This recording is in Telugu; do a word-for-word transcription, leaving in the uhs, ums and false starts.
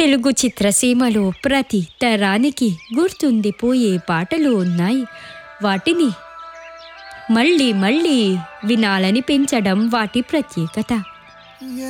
తెలుగు చిత్రసీమలో ప్రతి తరానికి గుర్తుండిపోయే పాటలు ఉన్నాయి. వాటిని మళ్ళీ మళ్ళీ వినాలని పెంచడం వాటి ప్రత్యేకత.